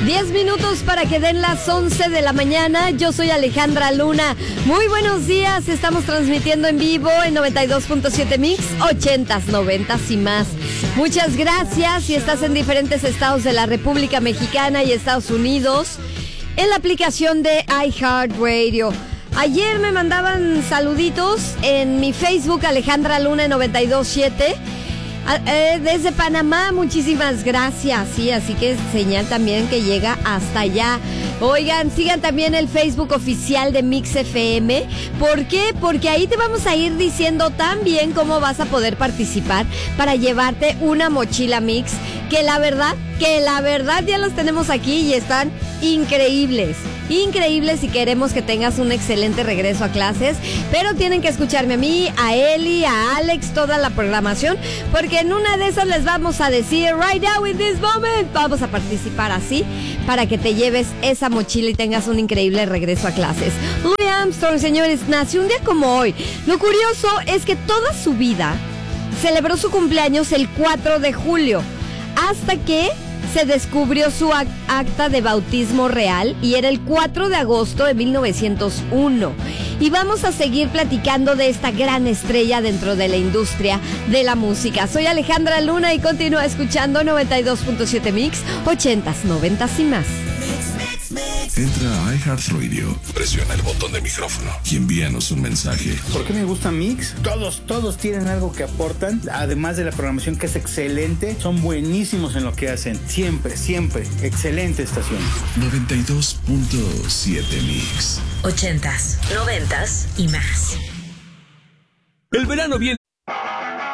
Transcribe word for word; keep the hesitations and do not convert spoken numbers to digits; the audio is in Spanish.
Diez minutos para que den las once de la mañana. Yo soy Alejandra Luna. Muy buenos días. Estamos transmitiendo en vivo en noventa y dos punto siete Mix, ochentas, noventas y más. Muchas gracias. Si estás en diferentes estados de la República Mexicana y Estados Unidos, en la aplicación de iHeartRadio. Ayer me mandaban saluditos en mi Facebook, Alejandra Luna noventa y dos punto siete. Eh, desde Panamá, muchísimas gracias. Sí, así que señal también que llega hasta allá. Oigan, sigan también el Facebook oficial de Mix F M. ¿Por qué? Porque ahí te vamos a ir diciendo también cómo vas a poder participar para llevarte una mochila Mix. Que la verdad, que la verdad ya los tenemos aquí y están increíbles. Increíbles y queremos que tengas un excelente regreso a clases. Pero tienen que escucharme a mí, a Eli, a Alex, toda la programación. Porque en una de esas les vamos a decir, right now in this moment, vamos a participar así para que te lleves esa mochila y tengas un increíble regreso a clases. Louis Armstrong, señores, nació un día como hoy. Lo curioso es que toda su vida celebró su cumpleaños el cuatro de julio. Hasta que se descubrió su acta de bautismo real y era el cuatro de agosto de mil novecientos uno. Y vamos a seguir platicando de esta gran estrella dentro de la industria de la música. Soy Alejandra Luna y continúa escuchando noventa y dos punto siete Mix, ochentas, noventas y más. Entra a iHeartRadio, presiona el botón de micrófono y envíanos un mensaje. ¿Por qué me gusta Mix? Todos, todos tienen algo que aportan, además de la programación que es excelente, son buenísimos en lo que hacen, siempre, siempre, excelente estación. noventa y dos punto siete Mix. Ochentas, noventas y más. El verano viene